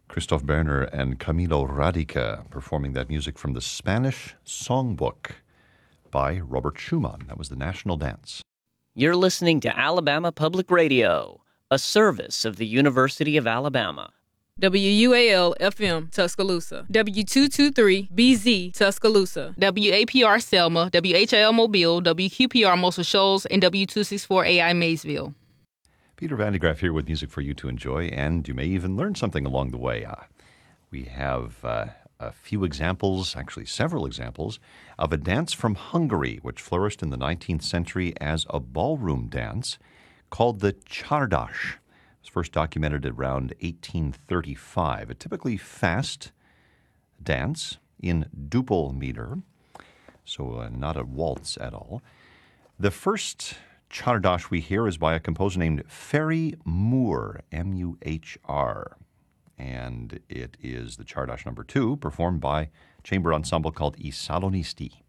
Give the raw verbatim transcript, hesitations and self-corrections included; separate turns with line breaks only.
Christoph Berner and Camilo Radica performing that music from the Spanish Songbook by Robert Schumann. That was the national dance.
You're listening to Alabama Public Radio, a service of the University of Alabama.
W U A L F M Tuscaloosa, W two twenty-three B Z Tuscaloosa,
W A P R Selma, W H I L Mobile, W Q P R Muscle Shoals, and W two sixty-four A I Maysville.
Peter Van de Graaff here with music for you to enjoy, and you may even learn something along the way. Uh, we have uh, a few examples, actually several examples, of a dance from Hungary, which flourished in the nineteenth century as a ballroom dance called the Csárdas. It was first documented around eighteen thirty-five, a typically fast dance in duple meter, so uh, not a waltz at all. The first Csárdas we hear is by a composer named Ferry Muhr, M U H R. And it is the Csárdas number two, performed by a chamber ensemble called I Salonisti.